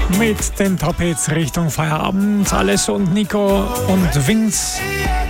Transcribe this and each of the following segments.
mit den Top-Hits Richtung Feierabend. Alessio und Nico und Vince.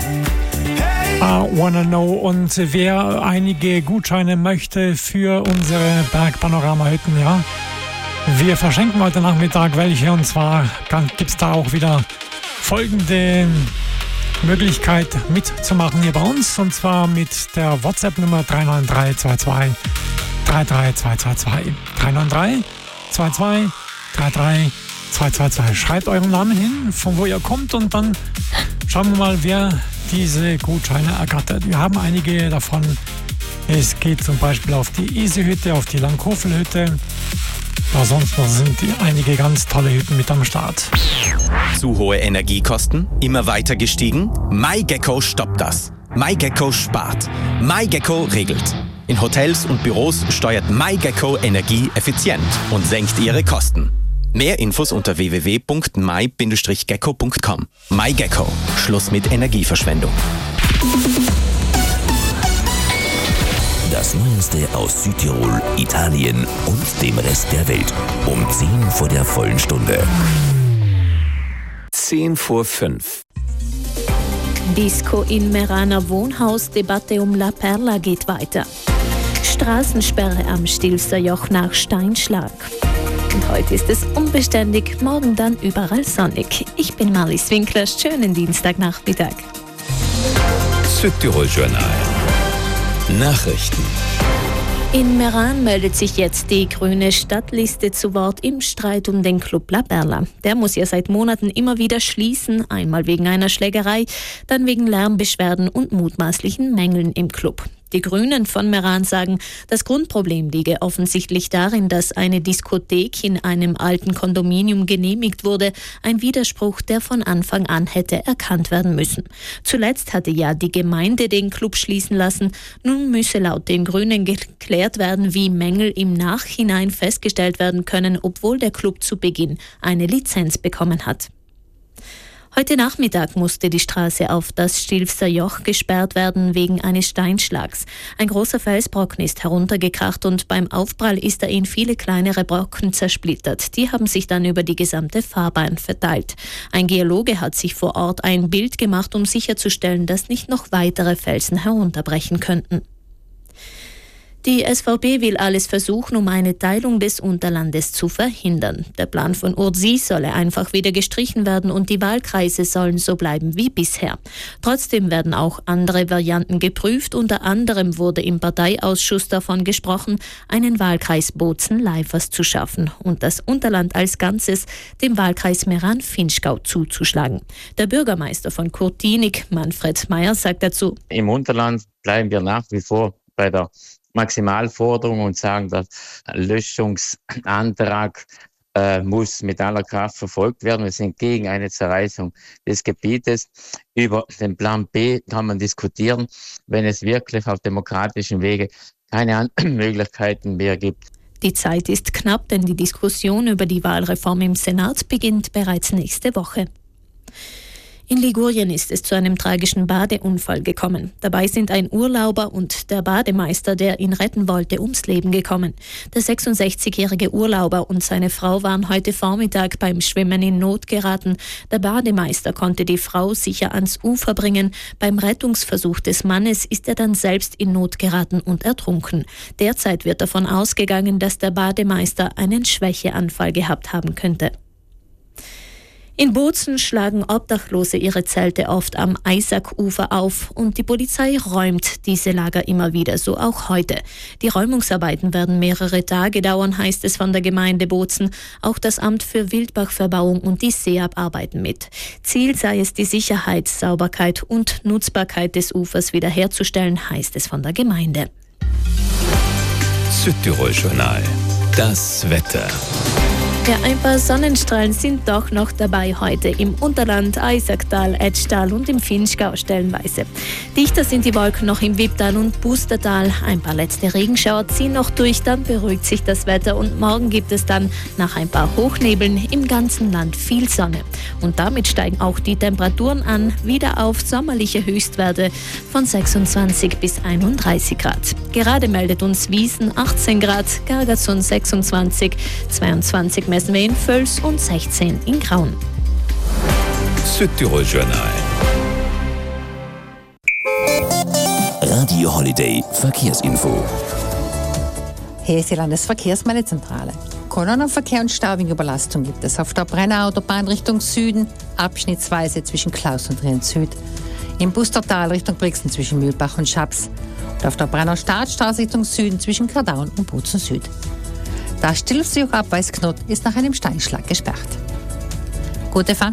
I wanna know. Und wer einige Gutscheine möchte für unsere Bergpanorama-Hütten, ja, wir verschenken heute Nachmittag welche. Und zwar gibt es da auch wieder folgende Möglichkeit mitzumachen hier bei uns. Und zwar mit der WhatsApp-Nummer 39322 33222. 393 22 33 222. Schreibt euren Namen hin, von wo ihr kommt, und dann schauen wir mal, wer diese Gutscheine ergattert. Wir haben einige davon. Es geht zum Beispiel auf die Isi-Hütte, auf die Langhofelhütte. Ja, sonst sind einige ganz tolle Hütten mit am Start. Zu hohe Energiekosten? Immer weiter gestiegen? MyGecko stoppt das. MyGecko spart. MyGecko regelt. In Hotels und Büros steuert MyGecko Energie effizient und senkt ihre Kosten. Mehr Infos unter www.my-gecko.com. MyGecko. Schluss mit Energieverschwendung. Das Neueste aus Südtirol, Italien und dem Rest der Welt. Um 10 vor der vollen Stunde. 10 vor 5. Disco in Meraner Wohnhaus, Debatte um La Perla geht weiter. Straßensperre am Stilfser Joch nach Steinschlag. Und heute ist es unbeständig, morgen dann überall sonnig. Ich bin Marlies Winkler, schönen Dienstagnachmittag. Südtirol Journal. Nachrichten. In Meran meldet sich jetzt die grüne Stadtliste zu Wort im Streit um den Club La Perla. Der muss ja seit Monaten immer wieder schließen, einmal wegen einer Schlägerei, dann wegen Lärmbeschwerden und mutmaßlichen Mängeln im Club. Die Grünen von Meran sagen, das Grundproblem liege offensichtlich darin, dass eine Diskothek in einem alten Kondominium genehmigt wurde, ein Widerspruch, der von Anfang an hätte erkannt werden müssen. Zuletzt hatte ja die Gemeinde den Club schließen lassen. Nun müsse laut den Grünen geklärt werden, wie Mängel im Nachhinein festgestellt werden können, obwohl der Club zu Beginn eine Lizenz bekommen hat. Heute Nachmittag musste die Straße auf das Stilfser Joch gesperrt werden wegen eines Steinschlags. Ein großer Felsbrocken ist heruntergekracht und beim Aufprall ist er in viele kleinere Brocken zersplittert. Die haben sich dann über die gesamte Fahrbahn verteilt. Ein Geologe hat sich vor Ort ein Bild gemacht, um sicherzustellen, dass nicht noch weitere Felsen herunterbrechen könnten. Die SVP will alles versuchen, um eine Teilung des Unterlandes zu verhindern. Der Plan von Urzi solle einfach wieder gestrichen werden und die Wahlkreise sollen so bleiben wie bisher. Trotzdem werden auch andere Varianten geprüft. Unter anderem wurde im Parteiausschuss davon gesprochen, einen Wahlkreis Bozen-Leifers zu schaffen und das Unterland als Ganzes dem Wahlkreis Meran-Vinschgau zuzuschlagen. Der Bürgermeister von Kurtinik, Manfred Meyer, sagt dazu: Im Unterland bleiben wir nach wie vor bei der Maximalforderung und sagen, der Löschungsantrag muss mit aller Kraft verfolgt werden. Wir sind gegen eine Zerreißung des Gebietes. Über den Plan B kann man diskutieren, wenn es wirklich auf demokratischen Wege keine anderen Möglichkeiten mehr gibt. Die Zeit ist knapp, denn die Diskussion über die Wahlreform im Senat beginnt bereits nächste Woche. In Ligurien ist es zu einem tragischen Badeunfall gekommen. Dabei sind ein Urlauber und der Bademeister, der ihn retten wollte, ums Leben gekommen. Der 66-jährige Urlauber und seine Frau waren heute Vormittag beim Schwimmen in Not geraten. Der Bademeister konnte die Frau sicher ans Ufer bringen. Beim Rettungsversuch des Mannes ist er dann selbst in Not geraten und ertrunken. Derzeit wird davon ausgegangen, dass der Bademeister einen Schwächeanfall gehabt haben könnte. In Bozen schlagen Obdachlose ihre Zelte oft am Eisack-Ufer auf und die Polizei räumt diese Lager immer wieder, so auch heute. Die Räumungsarbeiten werden mehrere Tage dauern, heißt es von der Gemeinde Bozen. Auch das Amt für Wildbachverbauung und die SEAB arbeiten mit. Ziel sei es, die Sicherheit, Sauberkeit und Nutzbarkeit des Ufers wiederherzustellen, heißt es von der Gemeinde. Südtirol Journal. Das Wetter. Ja, ein paar Sonnenstrahlen sind doch noch dabei heute im Unterland, Eisacktal, Etschtal und im Vinschgau stellenweise. Dichter sind die Wolken noch im Wipptal und Bustertal. Ein paar letzte Regenschauer ziehen noch durch, dann beruhigt sich das Wetter und morgen gibt es dann nach ein paar Hochnebeln im ganzen Land viel Sonne. Und damit steigen auch die Temperaturen an, wieder auf sommerliche Höchstwerte von 26 bis 31 Grad. Gerade meldet uns Wiesen 18 Grad, Gargason 26, 22 Meter gemessen wie in Völs und 16 in Graun. Südtirol Journal. Radio Holiday Verkehrsinfo. Hier ist die Landesverkehrsmeldezentrale. Kolonnenverkehr und Stau wegen Überlastung gibt es auf der Brenner Autobahn Richtung Süden, abschnittsweise zwischen Klaus und Rient Süd. Im Bustertal Richtung Brixen zwischen Mühlbach und Schaps. Und auf der Brenner Startstraße Richtung Süden zwischen Kardaun und Butzen Süd. Der Stilfsjoch-Abweisknot ist nach einem Steinschlag gesperrt. Gute Fahrt!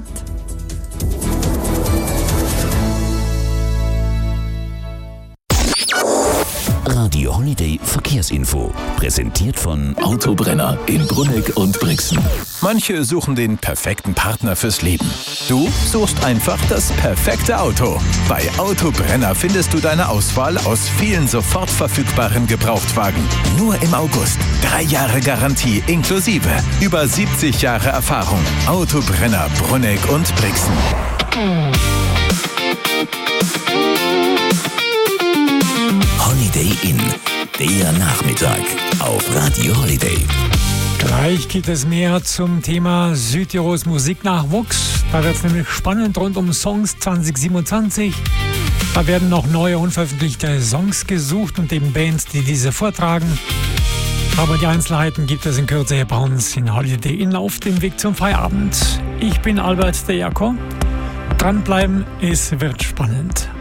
Radio Holiday Verkehrsinfo. Präsentiert von Autobrenner in Brunegg und Brixen. Manche suchen den perfekten Partner fürs Leben. Du suchst einfach das perfekte Auto. Bei Autobrenner findest du deine Auswahl aus vielen sofort verfügbaren Gebrauchtwagen. Nur im August. 3 Jahre Garantie inklusive. Über 70 Jahre Erfahrung. Autobrenner Brunegg und Brixen. Holiday Inn. Der Nachmittag auf Radio Holiday. Gleich geht es mehr zum Thema Südtirols Musiknachwuchs. Da wird es nämlich spannend rund um Songs 2027. Da werden noch neue unveröffentlichte Songs gesucht und eben Bands, die diese vortragen. Aber die Einzelheiten gibt es in Kürze hier bei uns in Holiday Inn auf dem Weg zum Feierabend. Ich bin Albert de Jaco. Dranbleiben, es wird spannend.